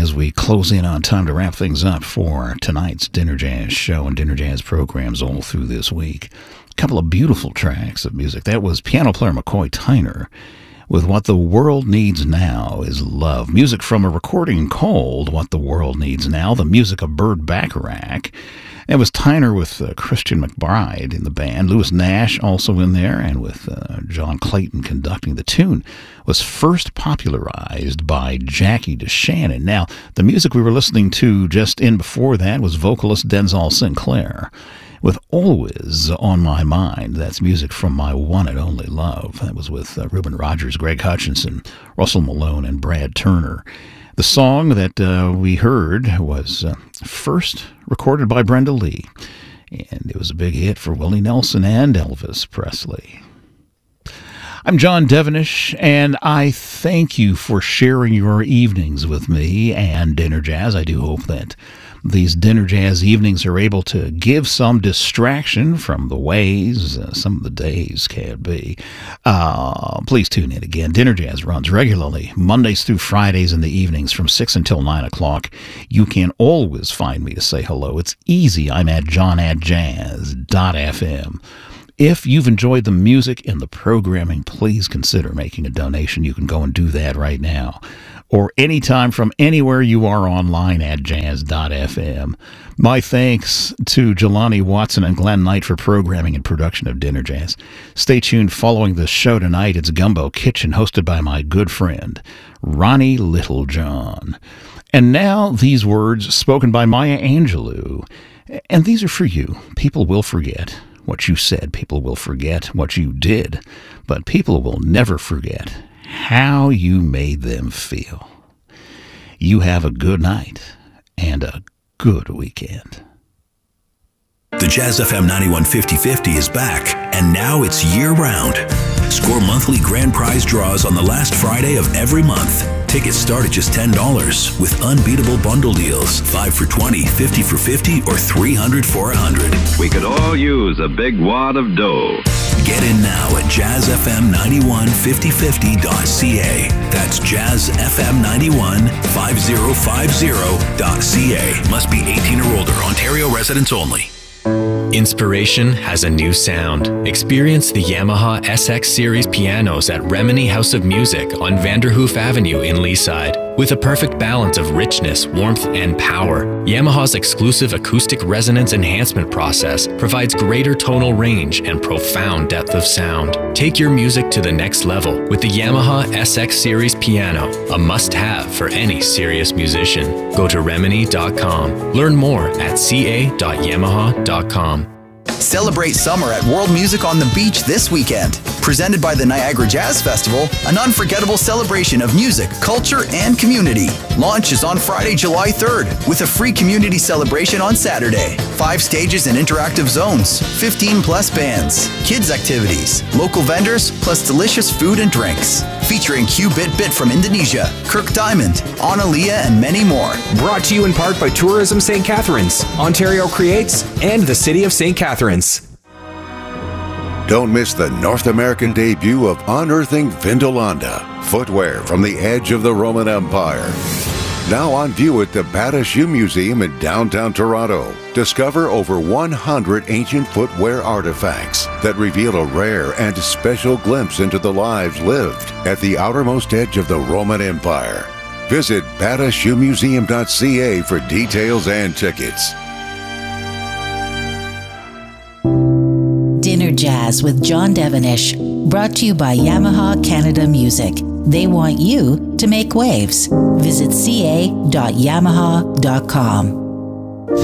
as we close in on time to wrap things up for tonight's Dinner Jazz show and Dinner Jazz programs all through this week. A couple of beautiful tracks of music. That was piano player McCoy Tyner with What the World Needs Now is Love. Music from a recording called What the World Needs Now, the music of Burt Bacharach. It was Tyner with Christian McBride in the band, Lewis Nash also in there, and with John Clayton conducting. The tune was first popularized by Jackie DeShannon. Now, the music we were listening to just in before that was vocalist Denzel Sinclair with Always on My Mind. That's music from My One and Only Love. That was with Reuben Rogers, Greg Hutchinson, Russell Malone, and Brad Turner. The song that we heard was first recorded by Brenda Lee, and it was a big hit for Willie Nelson and Elvis Presley. I'm John Devenish, and I thank you for sharing your evenings with me and Dinner Jazz. I do hope that these Dinner Jazz evenings are able to give some distraction from the ways some of the days can be. Please tune in again. Dinner Jazz runs regularly, Mondays through Fridays in the evenings from 6 until 9 o'clock. You can always find me to say hello. It's easy. I'm at john@jazz.fm. If you've enjoyed the music and the programming, please consider making a donation. You can go and do that right now, or anytime from anywhere you are online at jazz.fm. My thanks to Jelani Watson and Glenn Knight for programming and production of Dinner Jazz. Stay tuned following the show tonight. It's Gumbo Kitchen, hosted by my good friend, Ronnie Littlejohn. And now these words spoken by Maya Angelou. And these are for you. People will forget what you said. People will forget what you did. But people will never forget how you made them feel. You have a good night and a good weekend. The Jazz FM 91 50/50 is back, and now it's year-round. Score monthly grand prize draws on the last Friday of every month. Tickets start at just $10 with unbeatable bundle deals. 5 for $20, 50 for $50, or 300 for $100. We could all use a big wad of dough. Get in now at jazzfm915050.ca. That's jazzfm915050.ca. Must be 18 or older. Ontario residents only. Inspiration has a new sound. Experience the Yamaha SX Series pianos at Remini House of Music on Vanderhoof Avenue in Leaside. With a perfect balance of richness, warmth, and power, Yamaha's exclusive acoustic resonance enhancement process provides greater tonal range and profound depth of sound. Take your music to the next level with the Yamaha SX Series piano, a must-have for any serious musician. Go to remini.com. Learn more at ca.yamaha.com. Celebrate summer at World Music on the Beach this weekend. Presented by the Niagara Jazz Festival, an unforgettable celebration of music, culture, and community. Launch is on Friday, July 3rd, with a free community celebration on Saturday. 5 stages and interactive zones, 15+ bands, kids activities, local vendors, plus delicious food and drinks. Featuring Q-Bit Bit from Indonesia, Kirk Diamond, Analia, and many more. Brought to you in part by Tourism St. Catharines, Ontario Creates, and the City of St. Catharines. Don't miss the North American debut of Unearthing Vindolanda, footwear from the edge of the Roman Empire. Now on view at the Bata Shoe Museum in downtown Toronto. Discover over 100 ancient footwear artifacts that reveal a rare and special glimpse into the lives lived at the outermost edge of the Roman Empire. Visit batashoemuseum.ca for details and tickets. Dinner Jazz with John Devenish, brought to you by Yamaha Canada Music. They want you to make waves. Visit ca.yamaha.com.